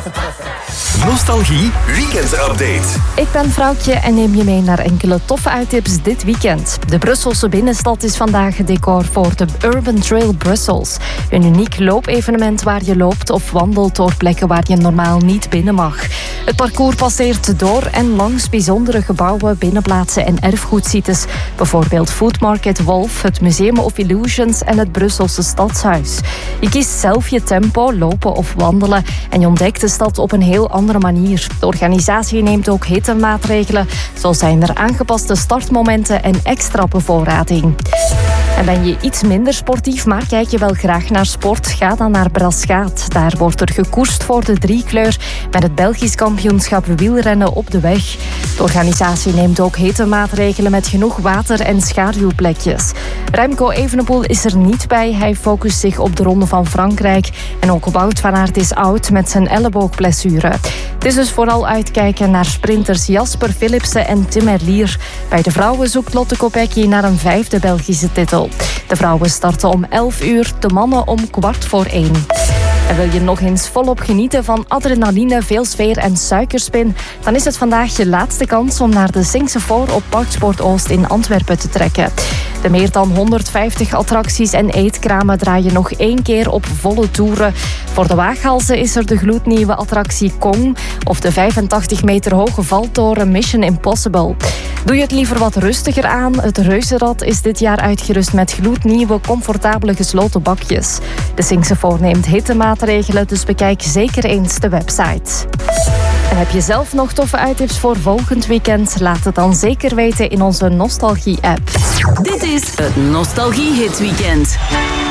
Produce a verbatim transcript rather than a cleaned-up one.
Nostalgie Weekend Update. Ik ben Vrouwtje en neem je mee naar enkele toffe uittips dit weekend. De Brusselse binnenstad is vandaag het decor voor de Urban Trail Brussels. Een uniek loopevenement waar je loopt of wandelt door plekken waar je normaal niet binnen mag. Het parcours passeert door en langs bijzondere gebouwen, binnenplaatsen en erfgoedsites. Bijvoorbeeld Food Market Wolf, het Museum of Illusions en het Brusselse Stadshuis. Je kiest zelf je tempo, lopen of wandelen en je ontdekt de stad op een heel andere manier. De organisatie neemt ook hittemaatregelen. Zo zijn er aangepaste startmomenten en extra bevoorrading. En ben je iets minder sportief, maar kijk je wel graag naar sport? Ga dan naar Braschaat. Daar wordt er gekoerst voor de driekleur met het Belgisch kampioenschap wielrennen op de weg. De organisatie neemt ook hittemaatregelen met genoeg water en schaduwplekjes. Remco Evenepoel is er niet bij. Hij focust zich op de Ronde van Frankrijk. En ook Wout van Aert is oud met zijn elleboogblessure. Het is dus vooral uitkijken naar sprinters Jasper Philipsen en Tim Merlier. Bij de vrouwen zoekt Lotte Kopecky naar een vijfde Belgische titel. De vrouwen starten om elf uur, de mannen om kwart voor één. En wil je nog eens volop genieten van adrenaline, veel sfeer en suikerspin? Dan is het vandaag je laatste kans om naar de Singse Four op Parksport Oost in Antwerpen te trekken. De meer dan honderdvijftig attracties en eetkramen draaien nog één keer op volle toeren. Voor de waaghalzen is er de gloednieuwe attractie Kong of de vijfentachtig meter hoge valtoren Mission Impossible. Doe je het liever wat rustiger aan? Het Reuzenrad is dit jaar uitgerust met gloednieuwe, comfortabele gesloten bakjes. De Singse Four neemt hittemaatregelen, dus bekijk zeker eens de website. En heb je zelf nog toffe uittips voor volgend weekend? Laat het dan zeker weten in onze Nostalgie-app. Dit is het Nostalgie Hits Weekend.